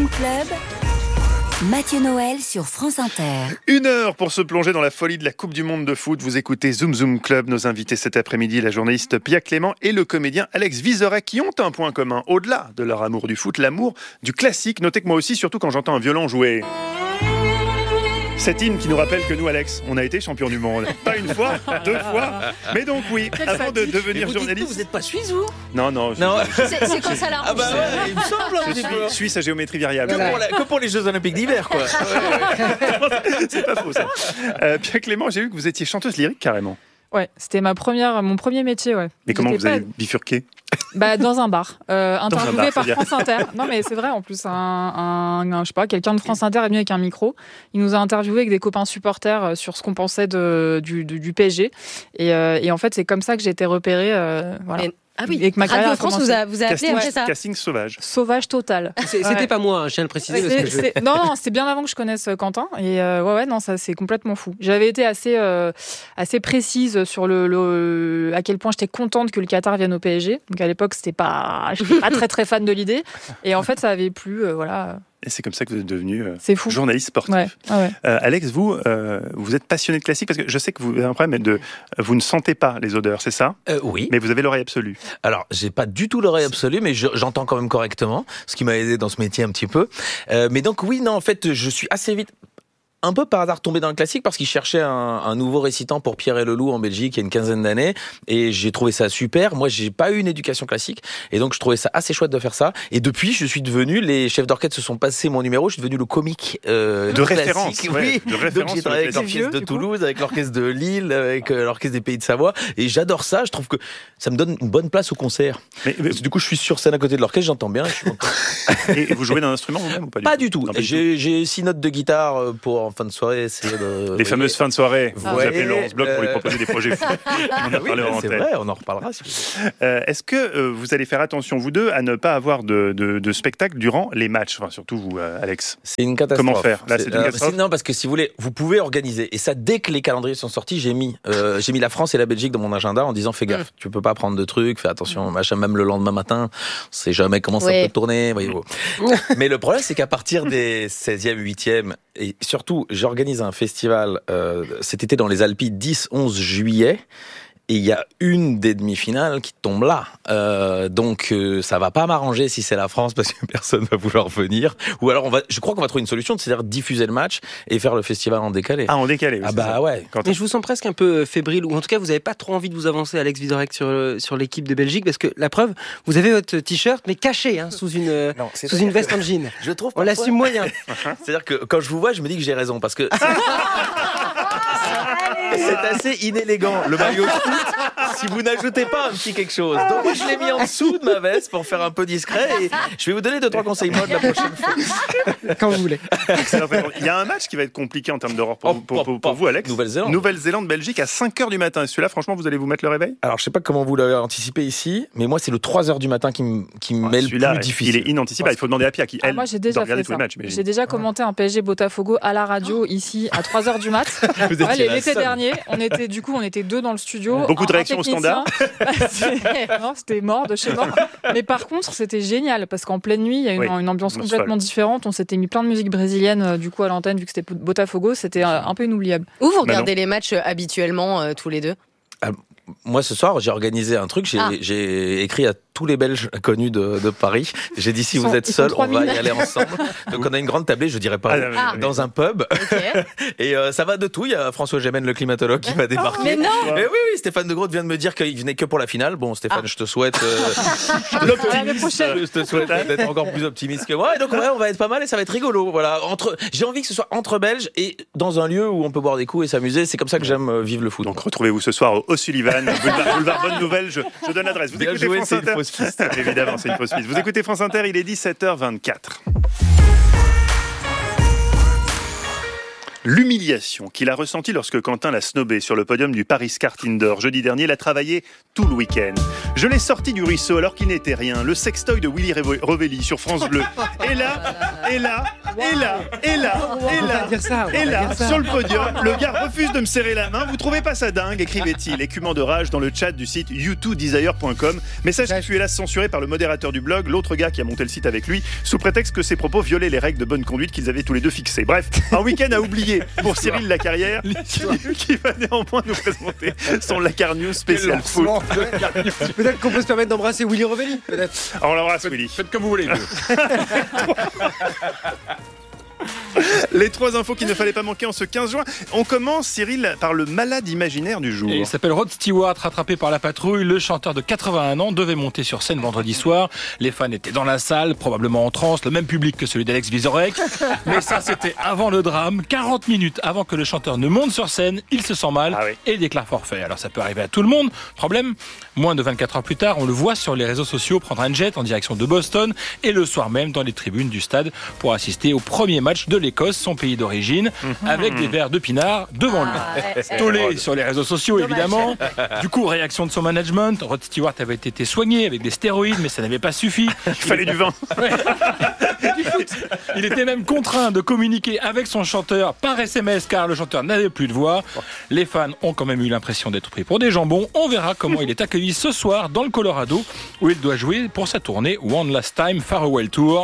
Club, Mathieu Noël sur France Inter. 1 heure pour se plonger dans la folie de la Coupe du Monde de foot. Vous écoutez Zoom Zoom Club. Nos invités cet après-midi, la journaliste Pia Clément et le comédien Alex Vizorek, qui ont un point commun. Au-delà de leur amour du foot, l'amour du classique. Notez que moi aussi, surtout quand j'entends un violon jouer. Cet hymne qui nous rappelle que nous, Alex, on a été champion du monde. Pas une fois, 2 fois. Mais donc oui, avant de devenir journaliste... Vous n'êtes pas suisse, vous ? Non. C'est quand ça l'arrange. Ah bah ouais, il me semble un Je petit peu. suis suisse à géométrie variable. Que pour les Jeux Olympiques d'hiver, quoi. C'est pas faux, ça. Pia Clément, j'ai vu que vous étiez chanteuse lyrique, carrément. Ouais, c'était mon premier métier, ouais. Mais comment vous avez bifurqué ? Dans un bar, interviewé par c'est France Inter. Non, mais c'est vrai, en plus, je sais pas, quelqu'un de France Inter est venu avec un micro. Il nous a interviewé avec des copains supporters sur ce qu'on pensait du PSG. Et en fait, c'est comme ça que j'ai été repérée. Voilà. Ah oui, et que ma carrière Radio France vous a appelé, c'est ça ? Casting sauvage. Sauvage total. C'était pas moi, je tiens à le préciser. Non, c'était bien avant que je connaisse Quentin. Et non, ça c'est complètement fou. J'avais été assez précise sur à quel point j'étais contente que le Qatar vienne au PSG. Donc à l'époque, je n'étais pas très très fan de l'idée. Et en fait, ça avait plu, voilà. Et c'est comme ça que vous êtes devenu fou. Journaliste sportif. Ouais. Alex, vous êtes passionné de classique, parce que je sais que vous avez un problème vous ne sentez pas les odeurs, c'est ça ? Oui. Mais vous avez l'oreille absolue. Alors, j'ai pas du tout l'oreille absolue, mais j'entends quand même correctement, ce qui m'a aidé dans ce métier un petit peu. Mais donc oui, non, en fait, je suis assez vite... un peu par hasard tombé dans le classique parce qu'il cherchait un nouveau récitant pour Pierre et le Loup en Belgique il y a une quinzaine d'années, et j'ai trouvé ça super. Moi, j'ai pas eu une éducation classique, et donc je trouvais ça assez chouette de faire ça. Et depuis, je suis devenu, les chefs d'orchestre se sont passés mon numéro, je suis devenu le comique de référence. Oui, de référence. donc j'ai travaillé avec l'orchestre de Toulouse, avec l'orchestre de Lille, avec l'orchestre des Pays de Savoie, et j'adore ça. Je trouve que ça me donne une bonne place au concert. Mais du coup, je suis sur scène à côté de l'orchestre, j'entends bien, je suis content. Et vous jouez d'un instrument vous-même ou pas ? Pas du tout. J'ai 6 notes de guitare pour en fin de soirée. Les fameuses fins de soirée. Vous appelez Laurence Bloch pour lui proposer des projets fous. On en parlera en c'est vrai, on en reparlera. Si Est-ce que vous allez faire attention, vous deux, à ne pas avoir de spectacle durant les matchs ? Enfin, surtout vous, Alex. C'est une catastrophe. Comment faire ? Là, c'est une catastrophe. Non, parce que si vous voulez, vous pouvez organiser. Et ça, dès que les calendriers sont sortis, j'ai mis la France et la Belgique dans mon agenda en disant fais gaffe, tu peux pas prendre de trucs, fais attention, machin, même le lendemain matin, on sait jamais comment ça peut tourner, voyez-vous. Mais le problème, c'est qu'à partir des 16e, 8e, et surtout, j'organise un festival cet été dans les Alpes, 10-11 juillet, et il y a une des demi-finales qui tombe là. Donc ça va pas m'arranger si c'est la France, parce que personne va vouloir venir. Ou alors je crois qu'on va trouver une solution, c'est-à-dire diffuser le match et faire le festival en décalé. Ah, en décalé, oui, ah bah ça. Ouais. Mais je vous sens presque un peu fébrile, ou en tout cas vous n'avez pas trop envie de vous avancer, Alex Vizorek, sur l'équipe de Belgique, parce que la preuve, vous avez votre t-shirt mais caché sous une veste en jean. Je trouve on l'assume moyen. C'est-à-dire que quand je vous vois, je me dis que j'ai raison, parce que c'est assez inélégant, le maillot de foot, si vous n'ajoutez pas un petit quelque chose. Donc moi, je l'ai mis en dessous de ma veste pour faire un peu discret, et je vais vous donner 2-3 conseils mode la prochaine fois. Quand vous voulez. Il y a un match qui va être compliqué en termes d'horreur pour vous, Alex. Nouvelle-Zélande, Belgique à 5h du matin. Et celui-là, franchement, vous allez vous mettre le réveil ? Alors, je sais pas comment vous l'avez anticipé ici, mais moi, c'est le 3h du matin qui me met le plus difficile. Il est inanticipable. Il faut demander à Pia, qui, elle, moi, j'ai déjà fait ça. J'ai déjà commenté un PSG Botafogo à la radio, ici, à 3h du mat. L'été dernier, on était 2 dans le studio. Beaucoup de réactions au standard. Non, c'était mort de chez mort. Mais par contre, c'était génial, parce qu'en pleine nuit, il y a une ambiance complètement différente. On s'était mis plein de musique brésilienne, du coup, à l'antenne, vu que c'était Botafogo. C'était un peu inoubliable. Où vous regardez les matchs habituellement, tous les deux ? Moi, ce soir, j'ai organisé un truc. J'ai écrit à tous les Belges connus de Paris. J'ai dit, si vous êtes seuls, on va y aller ensemble. Donc, on a une grande tablée, je dirais pas, dans un pub. Okay. Et ça va de tout. Il y a François Gémen, le climatologue, qui va débarquer. Mais non. Mais oui, Stéphane de Groot vient de me dire qu'il venait que pour la finale. Bon, Stéphane, je te souhaite je te souhaite d'être encore plus optimiste que moi. Et donc, on va être pas mal et ça va être rigolo. Voilà. J'ai envie que ce soit entre Belges et dans un lieu où on peut boire des coups et s'amuser. C'est comme ça que j'aime vivre le foot. Donc, retrouvez-vous ce soir au Sullivan, boulevard Bonne Nouvelle. Je donne l'adresse. Vous écoutez France Inter. Évidemment, c'est une fausse piste. Vous écoutez France Inter, il est 17h24. L'humiliation qu'il a ressentie lorsque Quentin l'a snobé sur le podium du Paris-Kart Indoor jeudi dernier l'a travaillé tout le week-end. Je l'ai sorti du ruisseau alors qu'il n'était rien. Le sextoy de Willy Rovelli sur France Bleu. Et là, sur le podium, le gars refuse de me serrer la main. Vous trouvez pas ça dingue, écrivait-il, écumant de rage dans le chat du site u2desire.com. Message qui fut hélas censuré par le modérateur du blog, l'autre gars qui a monté le site avec lui, sous prétexte que ses propos violaient les règles de bonne conduite qu'ils avaient tous les deux fixées. Bref, un week-end à oublier pour Cyril Lacarrière, qui va néanmoins nous présenter son Lacar News spécial foot. Peut-être qu'on peut se permettre d'embrasser Willy Revelli, peut-être. On l'embrasse, Willy. Faites comme vous voulez. Les 3 infos qu'il ne fallait pas manquer en ce 15 juin. On commence, Cyril, par le malade imaginaire du jour. Il s'appelle Rod Stewart, rattrapé par la patrouille. Le chanteur de 81 ans devait monter sur scène vendredi soir. Les fans étaient dans la salle, probablement en transe, le même public que celui d'Alex Vizorek. Mais ça, c'était avant le drame. 40 minutes avant que le chanteur ne monte sur scène, il se sent mal et déclare forfait. Alors ça peut arriver à tout le monde. Problème, moins de 24 heures plus tard, on le voit sur les réseaux sociaux prendre un jet en direction de Boston et le soir même dans les tribunes du stade pour assister au premier match de l'Écosse, son pays d'origine, avec des verres de pinard devant lui. Tollé sur les réseaux sociaux, évidemment. Du coup, réaction de son management. Rod Stewart avait été soigné avec des stéroïdes, mais ça n'avait pas suffi. Il fallait du vin. Il était même contraint de communiquer avec son chanteur par SMS, car le chanteur n'avait plus de voix. Les fans ont quand même eu l'impression d'être pris pour des jambons. On verra comment il est accueilli ce soir dans le Colorado, où il doit jouer pour sa tournée One Last Time Farewell Tour.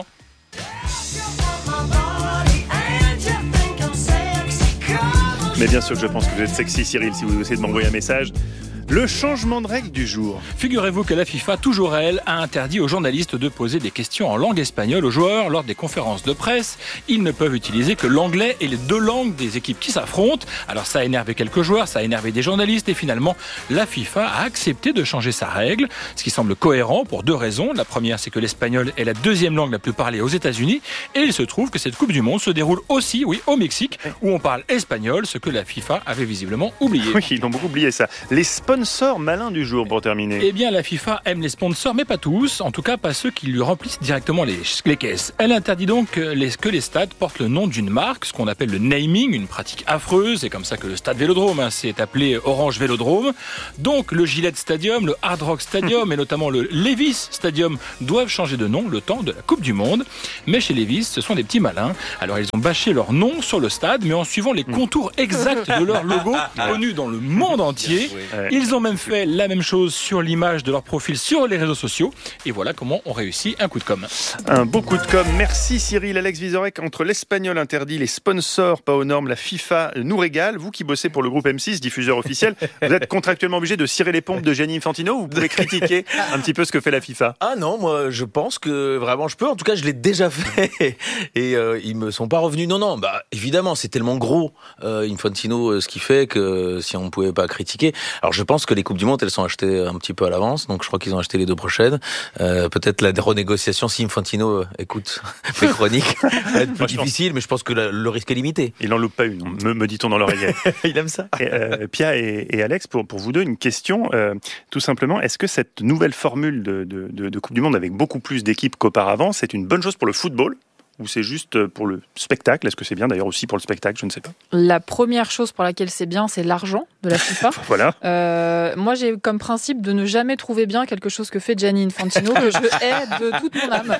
Mais bien sûr que je pense que vous êtes sexy, Cyril, si vous essayez de m'envoyer un message. Le changement de règle du jour. Figurez-vous que la FIFA, toujours elle, a interdit aux journalistes de poser des questions en langue espagnole aux joueurs lors des conférences de presse. Ils ne peuvent utiliser que l'anglais et les 2 langues des équipes qui s'affrontent. Alors ça a énervé quelques joueurs, ça a énervé des journalistes et finalement la FIFA a accepté de changer sa règle, ce qui semble cohérent pour 2 raisons. La première, c'est que l'espagnol est la 2e langue la plus parlée aux États-Unis et il se trouve que cette Coupe du Monde se déroule aussi, au Mexique, où on parle espagnol, ce que la FIFA avait visiblement oublié. Oui, ils ont beaucoup oublié ça. Les sponsors malins du jour pour terminer. Eh bien, la FIFA aime les sponsors, mais pas tous. En tout cas, pas ceux qui lui remplissent directement les caisses. Elle interdit donc que les stades portent le nom d'une marque, ce qu'on appelle le naming, une pratique affreuse. C'est comme ça que le stade Vélodrome, c'est appelé Orange Vélodrome. Donc, le Gillette Stadium, le Hard Rock Stadium et notamment le Levi's Stadium doivent changer de nom le temps de la Coupe du Monde. Mais chez Levi's, ce sont des petits malins. Alors, ils ont bâché leur nom sur le stade, mais en suivant les contours exacts de leur logo, connu dans le monde entier. Ils ont même fait la même chose sur l'image de leur profil sur les réseaux sociaux. Et voilà comment on réussit un coup de com'. Un beau coup de com'. Merci Cyril. Alex Vizorek, entre l'espagnol interdit, les sponsors pas aux normes, la FIFA nous régale. Vous qui bossez pour le groupe M6, diffuseur officiel, vous êtes contractuellement obligé de cirer les pompes de Gianni Infantino. Vous pouvez critiquer un petit peu ce que fait la FIFA. Ah non, moi je pense que vraiment je peux. En tout cas, je l'ai déjà fait et ils me sont pas revenus. Non, bah évidemment, c'est tellement gros Infantino ce qu'il fait que si on pouvait pas critiquer. Alors je pense que les Coupes du Monde, elles sont achetées un petit peu à l'avance, donc je crois qu'ils ont acheté les 2 prochaines. Peut-être la renégociation, si Infantino écoute mes chroniques, va être plus difficile, mais je pense que le risque est limité. Il n'en loupe pas une, me dit-on dans l'oreillette. Il aime ça. Pia et Alex, pour vous deux, une question, tout simplement, est-ce que cette nouvelle formule de Coupe du Monde avec beaucoup plus d'équipes qu'auparavant, c'est une bonne chose pour le football ? Ou c'est juste pour le spectacle? Est-ce que c'est bien d'ailleurs aussi pour le spectacle? Je ne sais pas. La première chose pour laquelle c'est bien, c'est l'argent de la FIFA. Voilà. Moi, j'ai comme principe de ne jamais trouver bien quelque chose que fait Gianni Infantino, que je hais de toute mon âme.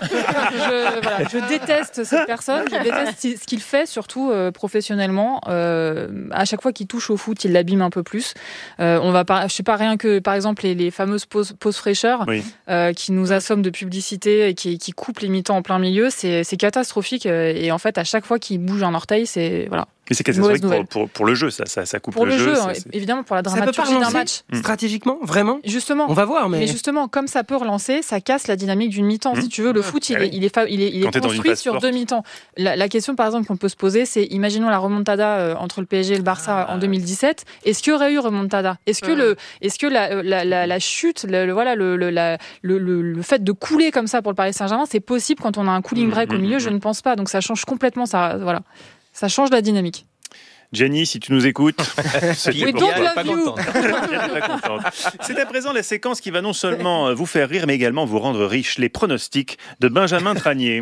Je déteste cette personne, je déteste ce qu'il fait, surtout professionnellement. À chaque fois qu'il touche au foot, il l'abîme un peu plus. Je sais pas, rien que par exemple les fameuses pauses fraîcheurs qui nous assomment de publicité et qui coupent les mi-temps en plein milieu, c'est catastrophique. Et en fait, à chaque fois qu'il bouge un orteil, c'est voilà. Mais c'est catastrophique pour le jeu, ça coupe pour le jeu. Évidemment, pour la dramaturgie d'un match. Stratégiquement, vraiment. Justement. On va voir, mais justement, comme ça peut relancer, ça casse la dynamique d'une mi-temps. Si tu veux, le foot, il est construit sur 2 mi-temps. La question, par exemple, qu'on peut se poser, c'est imaginons la remontada entre le PSG et le Barça en 2017. Est-ce qu'il y aurait eu remontada? Est-ce que la chute, le fait de couler comme ça pour le Paris Saint-Germain, c'est possible quand on a un cooling break au milieu? Je ne pense pas. Donc ça change complètement ça. Voilà. Ça change la dynamique. Jenny, si tu nous écoutes, c'est à présent la séquence qui va non seulement vous faire rire, mais également vous rendre riche. Les pronostics de Benjamin Tranier.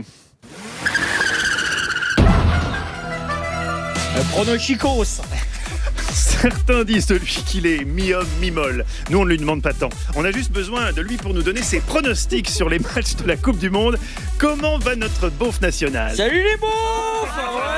Pronosticos. Certains disent de lui qu'il est mi-homme, mi-molle. Nous, on ne lui demande pas tant. On a juste besoin de lui pour nous donner ses pronostics sur les matchs de la Coupe du Monde. Comment va notre beauf national ? Salut les beaufs!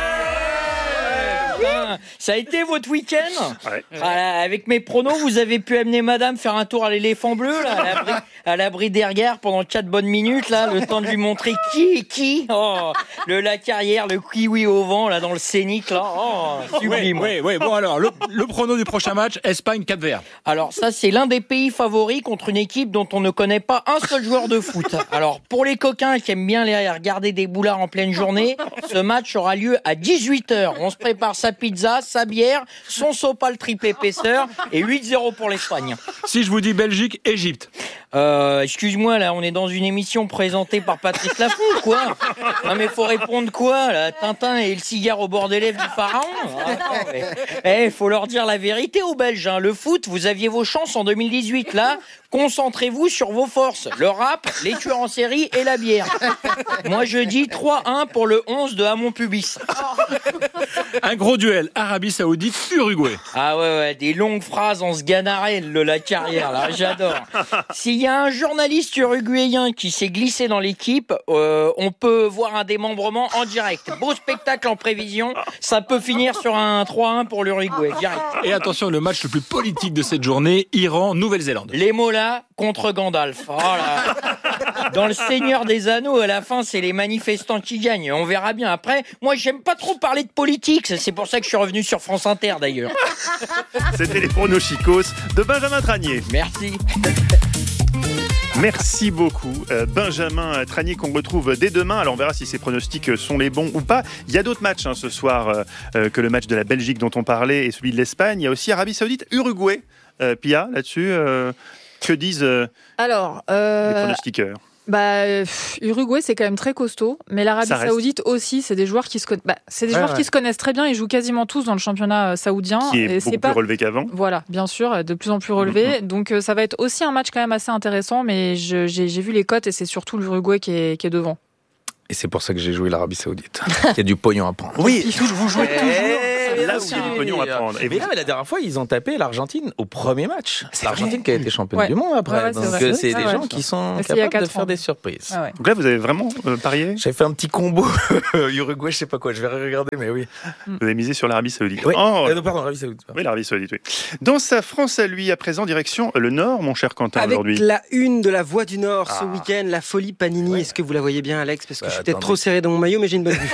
Ça a été votre week-end ? Ouais. Voilà, avec mes pronos, vous avez pu amener madame faire un tour à l'éléphant bleu, là, à l'abri des regards pendant 4 bonnes minutes, là, le temps de lui montrer qui le lac arrière, le kiwi au vent, là, dans le scénic, là. Sublime. Oui. Bon, alors, le prono du prochain match, Espagne, Cap-Vert. Alors, ça, c'est l'un des pays favoris contre une équipe dont on ne connaît pas un seul joueur de foot. Alors, pour les coquins qui aiment bien les regarder des boulards en pleine journée, ce match aura lieu à 18h. On se prépare sa pizza, sa bière, son sopal triple épaisseur et 8-0 pour l'Espagne. Si je vous dis Belgique, Égypte. Excuse-moi, là, on est dans une émission présentée par Patrice Lafont, quoi. Non, mais faut répondre quoi, là? Tintin et le cigare au bord des lèvres du pharaon? Faut leur dire la vérité aux Belges, hein. Le foot, vous aviez vos chances en 2018, là. Concentrez-vous sur vos forces. Le rap, les tueurs en série et la bière. Moi, je dis 3-1 pour le 11 de Hamon Pubis. Un gros duel, Arabie Saoudite, Uruguay. Ah ouais, des longues phrases en sganarelle, la carrière, là, j'adore. S'il y a un journaliste uruguayen qui s'est glissé dans l'équipe, on peut voir un démembrement en direct. Beau spectacle en prévision, ça peut finir sur un 3-1 pour l'Uruguay, direct. Et attention, le match le plus politique de cette journée, Iran-Nouvelle-Zélande. Les Mollahs contre Gandalf. Oh là. Dans le Seigneur des Anneaux, à la fin, c'est les manifestants qui gagnent. On verra bien. Après, moi, j'aime pas trop parler de politique. C'est pour ça que je suis revenu sur France Inter, d'ailleurs. C'était les pronos chicos de Benjamin Tranier. Merci. Merci beaucoup, Benjamin Tranier, qu'on retrouve dès demain. Alors on verra si ces pronostics sont les bons ou pas. Il y a d'autres matchs ce soir que le match de la Belgique dont on parlait et celui de l'Espagne. Il y a aussi Arabie Saoudite, Uruguay. Pia, là-dessus, que disent les pronostiqueurs? Uruguay, c'est quand même très costaud, mais l'Arabie Saoudite aussi, c'est des joueurs qui se qui se connaissent très bien. Ils jouent quasiment tous dans le championnat saoudien, qui est beaucoup plus relevé qu'avant. Voilà, bien sûr, de plus en plus relevé. Donc ça va être aussi un match quand même assez intéressant, mais j'ai vu les cotes et c'est surtout l'Uruguay qui est devant. Et c'est pour ça que j'ai joué l'Arabie Saoudite. Il y a du pognon à prendre. Oui, vous jouez toujours. Là où il y a du pognon à prendre. Mais la dernière fois, ils ont tapé l'Argentine au premier match. C'est l'Argentine qui a été championne du monde après. Ouais, donc c'est des gens qui sont capables de faire des surprises. Ah ouais. Donc là, vous avez vraiment parié? J'avais fait un petit combo Uruguay, je sais pas quoi. Je vais regarder, mais oui. Vous avez misé sur l'Arabie Saoudite. Oui. Pardon, l'Arabie Saoudite. Oui, l'Arabie Saoudite, oui. Dans sa France à lui, à présent, direction le Nord, mon cher Quentin, avec aujourd'hui. Avec la une de la Voix du Nord ce week-end, la folie Panini. Ouais. Est-ce que vous la voyez bien, Alex? Parce que je suis peut-être trop serré dans mon maillot, mais j'ai une bonne vue.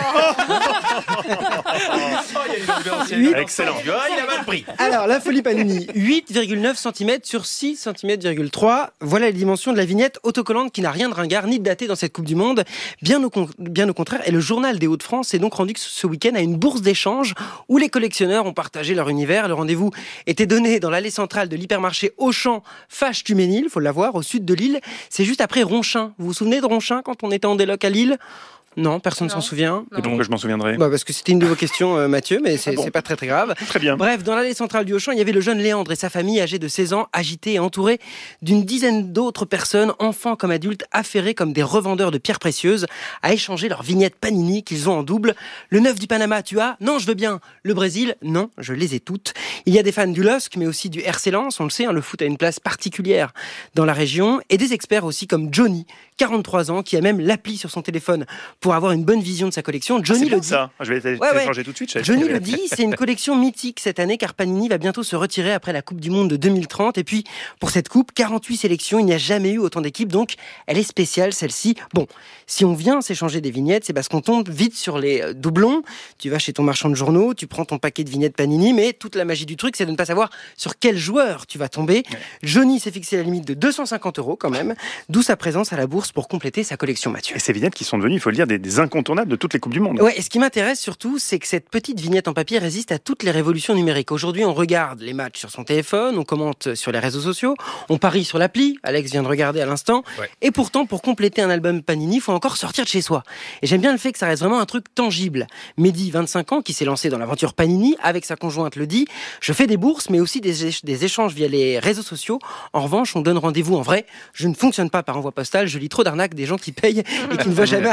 Excellent. Il a mal pris. Alors, la folie Panini, 8,9 cm sur 6 cm,3 cm. Voilà les dimensions de la vignette autocollante qui n'a rien de ringard ni de daté dans cette Coupe du Monde. Bien au contraire. Et le journal des Hauts-de-France s'est donc rendu ce week-end à une bourse d'échange où les collectionneurs ont partagé leur univers. Le rendez-vous était donné dans l'allée centrale de l'hypermarché Auchan Fâche-Tuménil, faut l'avoir, au sud de Lille. C'est juste après Ronchin. Vous vous souvenez de Ronchin quand on était en déloc à Lille? Non, personne ne s'en souvient. Et pourquoi je m'en souviendrai? Parce que c'était une de vos questions, Mathieu, mais c'est pas très grave. Très bien. Bref, dans l'allée centrale du Auchan, il y avait le jeune Léandre et sa famille, âgée de 16 ans, agités et entourés d'une dizaine d'autres personnes, enfants comme adultes, affairés comme des revendeurs de pierres précieuses, à échanger leurs vignettes Panini qu'ils ont en double. Le 9 du Panama, tu as? Non, je veux bien. Le Brésil? Non, je les ai toutes. Il y a des fans du LOSC, mais aussi du RC Lens. On le sait, le foot a une place particulière dans la région. Et des experts aussi comme Johnny, 43 ans, qui a même l'appli sur son téléphone pour avoir une bonne vision de sa collection. Johnny le dit. Ça. Je vais télécharger tout de suite. Johnny le dit, c'est une collection mythique cette année car Panini va bientôt se retirer après la Coupe du Monde de 2030. Et puis, pour cette coupe, 48 sélections, il n'y a jamais eu autant d'équipes, donc elle est spéciale celle-ci. Bon, si on vient s'échanger des vignettes, c'est parce qu'on tombe vite sur les doublons. Tu vas chez ton marchand de journaux, tu prends ton paquet de vignettes Panini, mais toute la magie du truc, c'est de ne pas savoir sur quel joueur tu vas tomber. Ouais. Johnny s'est fixé la limite de 250 € quand même, d'où sa présence à la bourse pour compléter sa collection, Mathieu. Et ces vignettes qui sont devenues, il faut le dire, des incontournables de toutes les Coupes du Monde. Ouais, et ce qui m'intéresse surtout, c'est que cette petite vignette en papier résiste à toutes les révolutions numériques. Aujourd'hui, on regarde les matchs sur son téléphone, on commente sur les réseaux sociaux, on parie sur l'appli, Alex vient de regarder à l'instant, ouais. Et pourtant, pour compléter un album Panini, il faut encore sortir de chez soi. Et j'aime bien le fait que ça reste vraiment un truc tangible. Mehdi, 25 ans, qui s'est lancé dans l'aventure Panini, avec sa conjointe le dit, je fais des bourses, mais aussi des échanges via les réseaux sociaux. En revanche, on donne rendez-vous en vrai. Je ne fonctionne pas par envoi postal, je lis trop d'arnaques des gens qui payent et qui ne voient jamais arriver les stickers.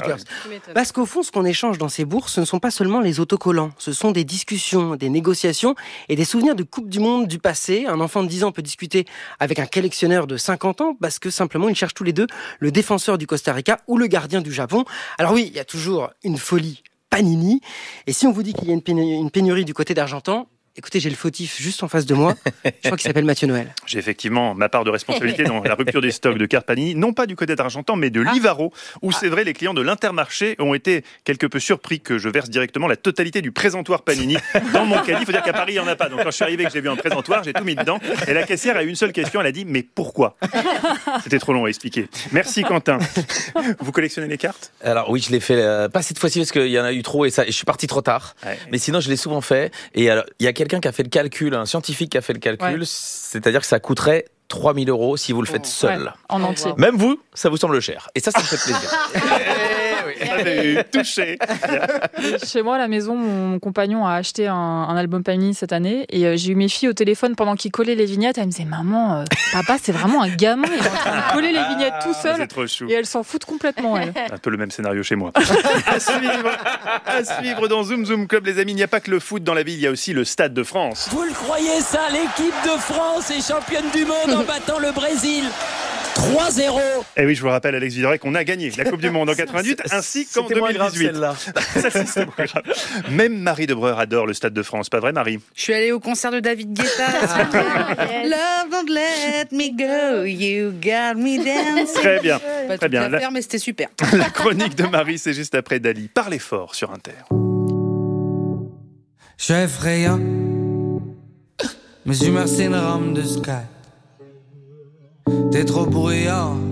stickers. Parce qu'au fond, ce qu'on échange dans ces bourses, ce ne sont pas seulement les autocollants. Ce sont des discussions, des négociations et des souvenirs de Coupe du Monde du passé. Un enfant de 10 ans peut discuter avec un collectionneur de 50 ans parce que simplement, ils cherchent tous les deux le défenseur du Costa Rica ou le gardien du Japon. Alors oui, il y a toujours une folie Panini. Et si on vous dit qu'il y a une pénurie du côté d'Argentan, écoutez, j'ai le fautif juste en face de moi. Je crois qu'il s'appelle Mathieu Noël. J'ai effectivement ma part de responsabilité dans la rupture des stocks de cartes Panini, non pas du côté d'Argentan, mais de Livaro, où c'est vrai, les clients de l'Intermarché ont été quelque peu surpris que je verse directement la totalité du présentoir Panini dans mon caddie. Il faut dire qu'à Paris, il n'y en a pas. Donc quand je suis arrivé et que j'ai vu un présentoir, j'ai tout mis dedans. Et la caissière a eu une seule question, elle a dit « Mais pourquoi ?» C'était trop long à expliquer. Merci Quentin. Vous collectionnez les cartes ? Alors oui, je l'ai fait, pas cette fois-ci parce qu'il y en a eu trop et je suis parti trop tard. Ouais. Mais sinon, je l'ai souvent fait. Et alors, il y a quelqu'un qui a fait le calcul, un scientifique qui a fait le calcul, c'est-à-dire que ça coûterait 3 000 € si vous le faites seul. En entier. Même vous, ça vous semble cher. Et ça me fait plaisir. Ça fait touché. Chez moi, à la maison, mon compagnon a acheté un album Panini cette année et j'ai eu mes filles au téléphone pendant qu'ils collaient les vignettes. Elle me disait « Maman, papa, c'est vraiment un gamin, il est en train de coller les vignettes tout seul. » C'est trop chou. Et elles s'en foutent complètement, elle. Un peu le même scénario chez moi. À suivre dans Zoom Zoom Club, les amis. Il n'y a pas que le foot dans la vie, il y a aussi le Stade de France. Vous le croyez ça, l'équipe de France est championne du monde en battant le Brésil 3-0. Et oui, je vous rappelle, Alex Vizorek, qu'on a gagné la Coupe du Monde en 88 ainsi qu'en 2018. C'est moins grave. Même Marie Debreur adore le Stade de France, pas vrai Marie ? Je suis allée au concert de David Guetta. Love don't let me go, you got me dancing. Très bien. Pas très bien. L'affaire, mais c'était super. La chronique de Marie, c'est juste après Dali. Parlez fort sur Inter. Je suis effrayant. Mes humeurs, c'est une rame de sky. T'es trop bruyant,